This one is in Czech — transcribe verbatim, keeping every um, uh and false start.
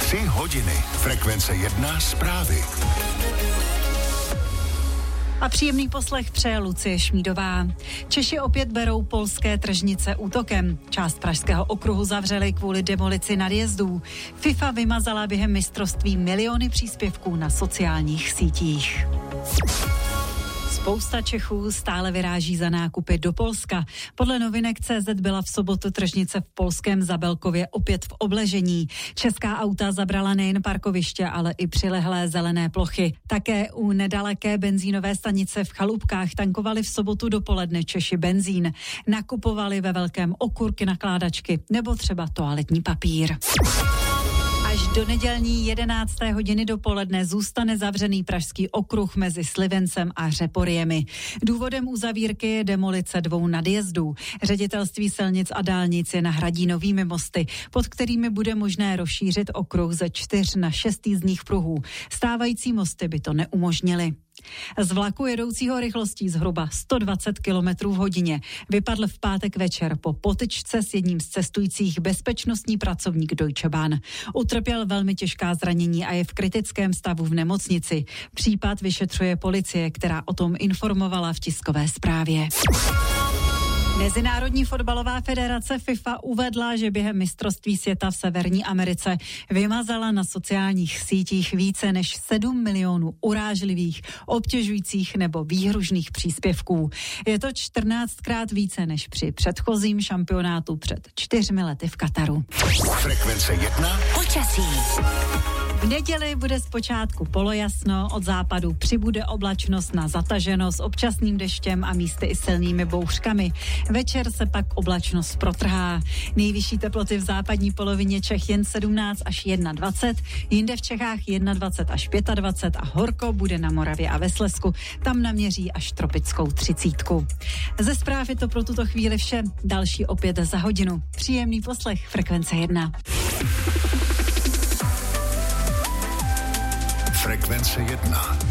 Tři hodiny. Frekvence jedna zprávy. A příjemný poslech přeje Lucie Šmídová. Češi opět berou polské tržnice útokem. Část pražského okruhu zavřeli kvůli demolici nadjezdů. FIFA vymazala během mistrovství miliony příspěvků na sociálních sítích. Spousta Čechů stále vyráží za nákupy do Polska. Podle novinek C Z byla v sobotu tržnice v polském Zabelkově opět v obležení. Česká auta zabrala nejen parkoviště, ale i přilehlé zelené plochy. Také u nedaleké benzínové stanice v Chalupkách tankovali v sobotu dopoledne Češi benzín. Nakupovali ve velkém okurky, nakládačky nebo třeba toaletní papír. Až do nedělní jedenácté hodiny dopoledne zůstane zavřený pražský okruh mezi Slivencem a Řeporiemi. Důvodem uzavírky je demolice dvou nadjezdů. Ředitelství silnic a dálnic je nahradí novými mosty, pod kterými bude možné rozšířit okruh ze čtyř na šest jízdních pruhů. Stávající mosty by to neumožnily. Z vlaku jedoucího rychlostí zhruba sto dvacet kilometrů v hodině vypadl v pátek večer po potyčce s jedním z cestujících bezpečnostní pracovník Deutsche Bahn. Utrpěl velmi těžká zranění a je v kritickém stavu v nemocnici. Případ vyšetřuje policie, která o tom informovala v tiskové zprávě. Mezinárodní fotbalová federace FIFA uvedla, že během mistrovství světa v Severní Americe vymazala na sociálních sítích více než sedm milionů urážlivých, obtěžujících nebo výhružných příspěvků. Je to čtrnáctkrát více než při předchozím šampionátu před čtyřmi lety v Kataru. Frekvence jedna. Počasí. V neděli bude zpočátku polojasno, od západu přibude oblačnost na zataženo s občasným deštěm a místy i silnými bouřkami. Večer se pak oblačnost protrhá. Nejvyšší teploty v západní polovině Čech jen sedmnáct až dvacet jedna, jinde v Čechách dvacet jedna až dvacet pět a horko bude na Moravě a ve Slezsku. Tam naměří až tropickou třicítku. Ze zpráv je to pro tuto chvíli vše. Další opět za hodinu. Příjemný poslech Frekvence jedna. Frekvence jedna.